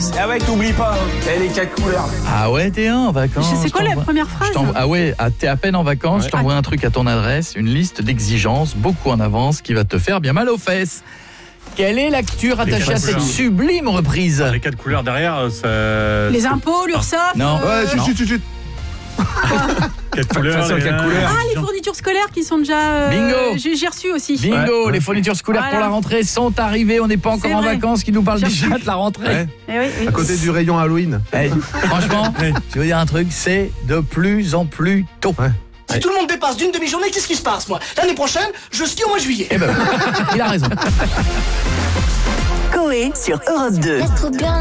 vacances. Ah ouais, t'oublies pas, elle les 4 couleurs. Ah ouais, t'es en vacances. C'est quoi la première phrase? Ah ouais, t'es à peine en vacances, je t'envoie un truc à ton adresse, une liste d'exigences, beaucoup en avance, qui va te faire bien mal aux fesses. Quelle est l'actu rattachée à cette sublime reprise? Les 4 couleurs derrière, ça... Les impôts, l'URSSAF. Non. Ouais, chut. 4 couleurs. Ah, les fournitures scolaires qui sont déjà... Bingo. J'ai reçu aussi. Bingo, les fournitures scolaires pour la rentrée sont arrivées, on n'est pas encore en vacances, qui nous parle déjà de la rentrée. Oui. À côté du rayon Halloween. Franchement, je vais vous dire un truc, c'est de plus en plus tôt. Si tout le monde dépasse d'une demi-journée, qu'est-ce qui se passe, moi? L'année prochaine, je skie au mois de juillet. Eh ben, il a raison. Coé sur Europe 2.